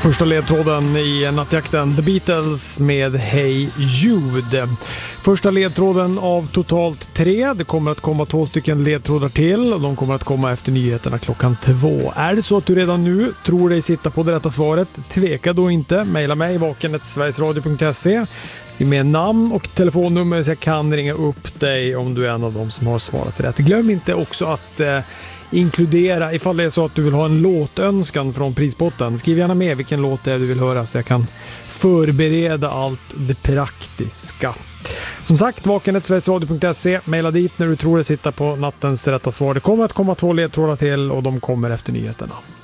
Första ledtråden i nattjakten, The Beatles med Hey Jude. Första ledtråden av totalt 3. Det kommer att komma 2 stycken ledtrådar till och de kommer att komma efter nyheterna klockan 2. Är det så att du redan nu tror dig sitta på det rätta svaret, tveka då inte. Maila mig vaken@sverigesradio.se med namn och telefonnummer så jag kan ringa upp dig om du är en av dem som har svarat rätt. Glöm inte också att inkludera, ifall det är så att du vill ha en låtönskan från prispotten. Skriv gärna med vilken låt det är du vill höra så jag kan förbereda allt det praktiska. Som sagt, vaken@sverigesradio.se. Maila dit när du tror dig sitta på nattens rätta svar. Det kommer att komma 2 ledtrådar till och de kommer efter nyheterna.